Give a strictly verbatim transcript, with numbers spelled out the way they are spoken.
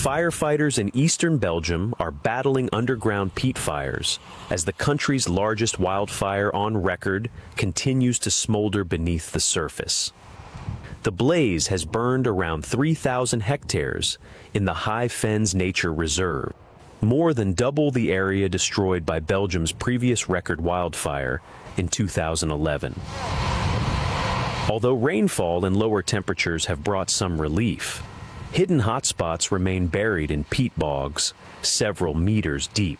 Firefighters in eastern Belgium are battling underground peat fires as the country's largest wildfire on record continues to smolder beneath the surface. The blaze has burned around three thousand hectares in the High Fens Nature Reserve, more than double the area destroyed by Belgium's previous record wildfire in two thousand eleven. Although rainfall and lower temperatures have brought some relief, hidden hotspots remain buried in peat bogs several meters deep.